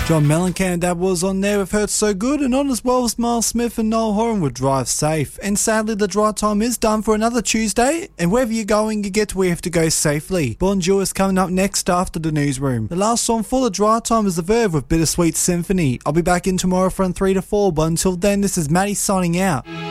John Mellencamp, that was on there with Hurt So Good, and on as well as Miles Smith and Noel Horan with Drive Safe. And sadly, the drive time is done for another Tuesday, and wherever you're going, you get where you have to go safely. Bonjour is coming up next after the newsroom. The last song for the drive time is The Verve with Bittersweet Symphony. I'll be back in tomorrow from 3 to 4, but until then, this is Maddie signing out.